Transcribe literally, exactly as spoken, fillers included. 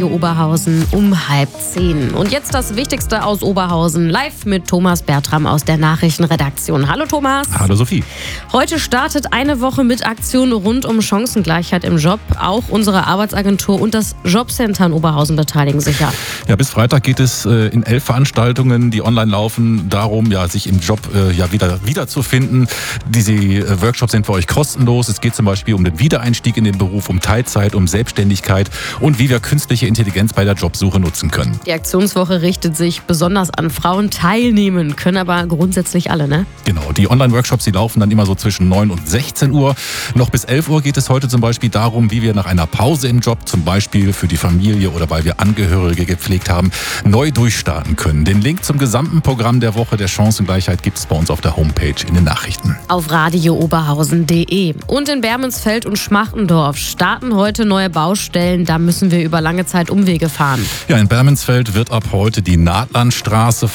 Oberhausen um halb zehn. Und jetzt das Wichtigste aus Oberhausen, live mit Thomas Bertram aus der Nachrichtenredaktion. Hallo Thomas. Hallo Sophie. Heute startet eine Woche mit Aktionen rund um Chancengleichheit im Job. Auch unsere Arbeitsagentur und das Jobcenter in Oberhausen beteiligen sich ja. Ja, bis Freitag geht es äh, in elf Veranstaltungen, die online laufen, darum, ja, sich im Job äh, ja wieder wiederzufinden. Diese äh, Workshops sind für euch kostenlos. Es geht zum Beispiel um den Wiedereinstieg in den Beruf, um Teilzeit, um Selbstständigkeit und wie wir künstliche Intelligenz bei der Jobsuche nutzen können. Die Aktionswoche richtet sich besonders an Frauen. Teilnehmen können aber grundsätzlich alle, ne? Genau, die Online-Workshops, die laufen dann immer so zwischen neun und sechzehn Uhr. Noch bis elf Uhr geht es heute zum Beispiel darum, wie wir nach einer Pause im Job, zum Beispiel für die Familie oder weil wir Angehörige gepflegt haben, neu durchstarten können. Den Link zum gesamten Programm der Woche der Chancengleichheit gibt es bei uns auf der Homepage in den Nachrichten. Auf radio oberhausen punkt de. Und in Bermensfeld und Schmachtendorf starten heute neue Baustellen. Da müssen wir über lange Zeit Umwege fahren. Ja, in Bermensfeld wird ab heute die Nahtlandstraße